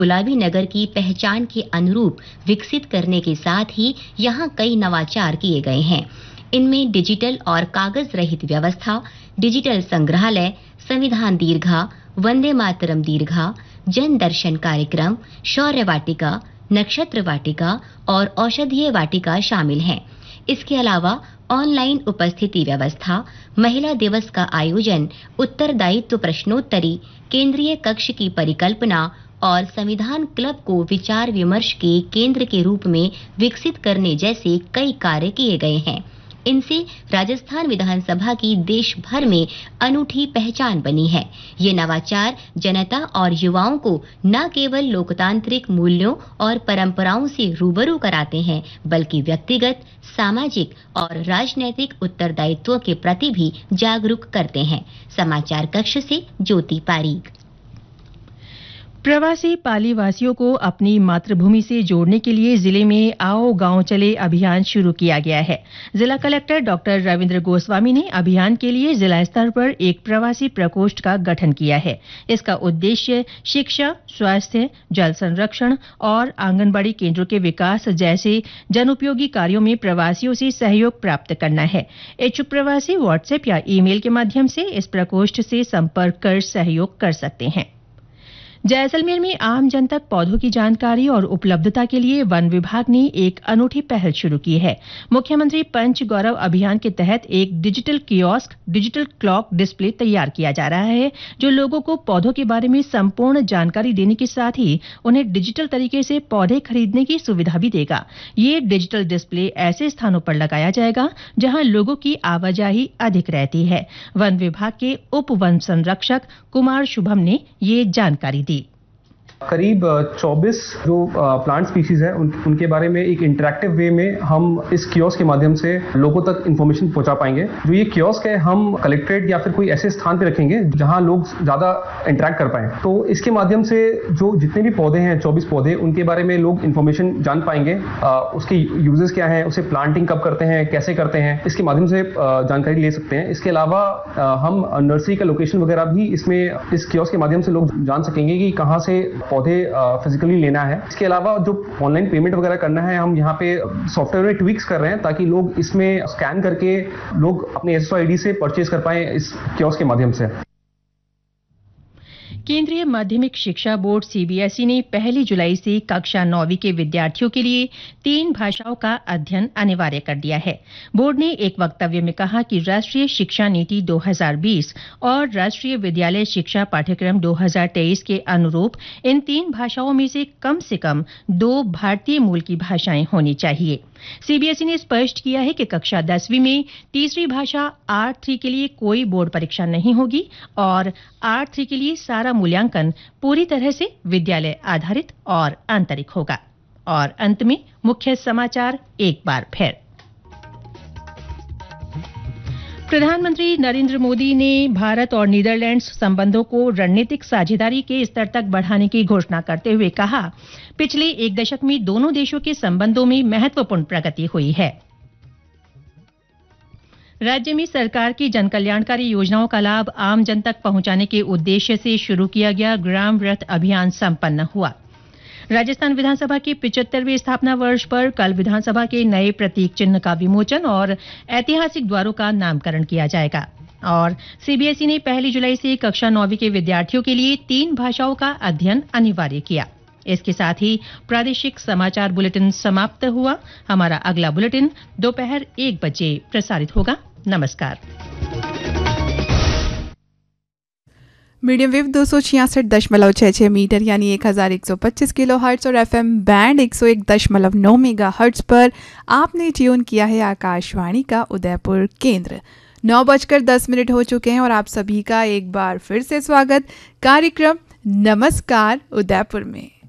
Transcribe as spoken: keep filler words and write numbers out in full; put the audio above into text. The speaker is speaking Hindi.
गुलाबी नगर की पहचान के अनुरूप विकसित करने के साथ ही यहाँ कई नवाचार किए गए हैं। इनमें डिजिटल और कागज रहित व्यवस्था, डिजिटल संग्रहालय, संविधान दीर्घा, वंदे मातरम दीर्घा, जन दर्शन कार्यक्रम, शौर्य वाटिका, नक्षत्र वाटिका और औषधीय वाटिका शामिल हैं। इसके अलावा ऑनलाइन उपस्थिति व्यवस्था, महिला दिवस का आयोजन, उत्तरदायित्व प्रश्नोत्तरी, केंद्रीय कक्ष की परिकल्पना और संविधान क्लब को विचार विमर्श के केंद्र के रूप में विकसित करने जैसे कई कार्य किए गए हैं। इनसे राजस्थान विधानसभा की देश भर में अनूठी पहचान बनी है। ये नवाचार जनता और युवाओं को न केवल लोकतांत्रिक मूल्यों और परंपराओं से रूबरू कराते हैं, बल्कि व्यक्तिगत, सामाजिक और राजनैतिक उत्तरदायित्वों के प्रति भी जागरूक करते हैं। समाचार कक्ष से ज्योति पारीक। प्रवासी पाली वासियों को अपनी मातृभूमि से जोड़ने के लिए जिले में आओ गांव चले अभियान शुरू किया गया है। जिला कलेक्टर डॉक्टर रविंद्र गोस्वामी ने अभियान के लिए जिला स्तर पर एक प्रवासी प्रकोष्ठ का गठन किया है। इसका उद्देश्य शिक्षा, स्वास्थ्य, जल संरक्षण और आंगनबाड़ी केंद्रों के विकास जैसे जनोपयोगी कार्यों में प्रवासियों से सहयोग प्राप्त करना है। इच्छुक प्रवासी व्हाट्सएप या ईमेल के माध्यम से इस प्रकोष्ठ से संपर्क कर सहयोग कर सकते हैं। जैसलमेर में आम जन तक पौधों की जानकारी और उपलब्धता के लिए वन विभाग ने एक अनूठी पहल शुरू की है। मुख्यमंत्री पंच गौरव अभियान के तहत एक digital kiosk, digital clock display तैयार किया जा रहा है, जो लोगों को पौधों के बारे में संपूर्ण जानकारी देने के साथ ही उन्हें डिजिटल तरीके से पौधे खरीदने की सुविधा भी देगा। ये डिजिटल डिस्प्ले ऐसे स्थानों पर लगाया जाएगा जहां लोगों की आवाजाही अधिक रहती है। वन विभाग के उप वन संरक्षक कुमार शुभम ने ये जानकारी दी। करीब चौबीस जो प्लांट स्पीशीज हैं उन, उनके बारे में एक इंटरैक्टिव वे में हम इस कियोस्क के माध्यम से लोगों तक इंफॉर्मेशन पहुंचा पाएंगे। जो ये कियोस्क है हम कलेक्ट्रेट या फिर कोई ऐसे स्थान पे रखेंगे जहां लोग ज्यादा इंटरैक्ट कर पाएं। तो इसके माध्यम से जो जितने भी पौधे हैं, चौबीस पौधे, उनके बारे में लोग इंफॉर्मेशन जान पाएंगे। आ, उसके यूजेस क्या हैं, उसे प्लांटिंग कब करते हैं, कैसे करते हैं, इसके माध्यम से जानकारी ले सकते हैं। इसके अलावा हम नर्सरी का लोकेशन वगैरह भी इसमें इस कियोस्क के माध्यम से लोग जान सकेंगे कि कहाँ से पौधे फिजिकली लेना है। इसके अलावा जो ऑनलाइन पेमेंट वगैरह करना है, हम यहाँ पे सॉफ्टवेयर में ट्विक्स कर रहे हैं ताकि लोग इसमें स्कैन करके लोग अपने एस ओ आई डी से परचेज कर पाएं इस कियोस्क के माध्यम से। केंद्रीय माध्यमिक शिक्षा board C B S E ने पहली जुलाई से कक्षा नौवीं के विद्यार्थियों के लिए तीन भाषाओं का अध्ययन अनिवार्य कर दिया है। बोर्ड ने एक वक्तव्य में कहा कि राष्ट्रीय शिक्षा नीति दो हज़ार बीस और राष्ट्रीय विद्यालय शिक्षा पाठ्यक्रम दो हज़ार तेईस के अनुरूप इन तीन भाषाओं में से कम से कम दो भारतीय मूल की भाषाएं होनी चाहिए। सी बी एस ई ने स्पष्ट किया है कि कक्षा दसवीं में तीसरी भाषा आर थ्री के लिए कोई बोर्ड परीक्षा नहीं होगी और आर थ्री के लिए सारा मूल्यांकन पूरी तरह से विद्यालय आधारित और आंतरिक होगा। और अंत में मुख्य समाचार एक बार फिर। प्रधानमंत्री नरेंद्र मोदी ने भारत और नीदरलैंड्स संबंधों को रणनीतिक साझेदारी के स्तर तक बढ़ाने की घोषणा करते हुए कहा, पिछले एक दशक में दोनों देशों के संबंधों में महत्वपूर्ण प्रगति हुई है। राज्य में सरकार की जनकल्याणकारी योजनाओं का लाभ आम जन तक पहुंचाने के उद्देश्य से शुरू किया गया ग्राम रथ अभियान संपन्न हुआ। राजस्थान विधानसभा के पिचहत्तरवें स्थापना वर्ष पर कल विधानसभा के नए प्रतीक चिन्ह का विमोचन और ऐतिहासिक द्वारों का नामकरण किया जाएगा। और सी बी एस ई ने पहली जुलाई से कक्षा नौवीं के विद्यार्थियों के लिए तीन भाषाओं का अध्ययन अनिवार्य किया। इसके साथ ही प्रादेशिक समाचार बुलेटिन समाप्त हुआ। हमारा अगला बुलेटिन दोपहर एक बजे प्रसारित होगा। नमस्कार। मीडियम वेव दो सौ छियासठ दशमलव छः छः मीटर यानी एक हज़ार एक सौ पच्चीस किलो हर्ट्स और एफ एम बैंड एक सौ एक दशमलव नौ मेगा हर्ट्स पर आपने ट्यून किया है आकाशवाणी का उदयपुर केंद्र। नौ बजकर दस मिनट हो चुके हैं और आप सभी का एक बार फिर से स्वागत कार्यक्रम नमस्कार उदयपुर में।